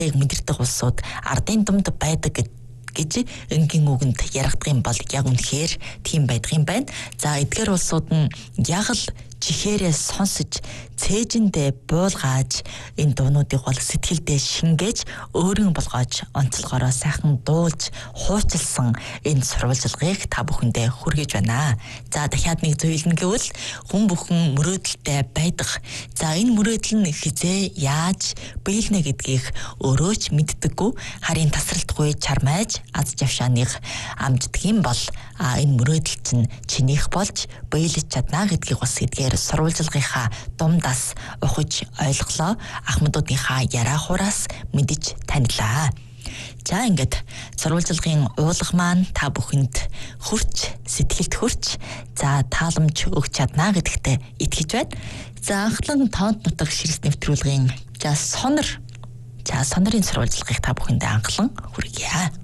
мэдэрдэг улсууд ардын думд байдаг гэж энгийн үгэнд яригдах юм бол яг үнэхээр тийм байдаг юм байна. За эдгээр улсууд нь яг л чихээрээ сонсож цээжиндээ буулгааж энэ дуунуудыг бол сэтгэлдээ шингээж өөрийн болгоож онцлогоороо сайхан дуулж хуучилсан энэ сурвалжлагыг та бүхэндээ хүргэж байна. За дахиад нэг зөвлөн гэвэл хүн бүхэн мөрөөдөлтэй байдаг. За энэ мөрөөдөл нь хизээ яаж биелнэ гэдгийг өөрөө ч мэддэггүй. Харин тасралтгүй чармайж аз жавшааныг амждаг юм бол энэ мөрөөдөл чинь чинийх болж биелэж чадна гэдгийг бас эдгээр сурвалжлагынхаа дундаас ухаж ойлголоо. Ахмадуудынхаа яраа хураас мэдэж танилаа. За ингээд сурвалжлагын уулга маань та бүхэнд хүрч сэтгэлд хүрч за тааламж өгч чадна гэдэгтээ итгэж байна. За анхлан тоонт нутаг ширс нэвтрүүлгийн сонорын сурвалжлагыг та бүхэндээ анхлан хүргье.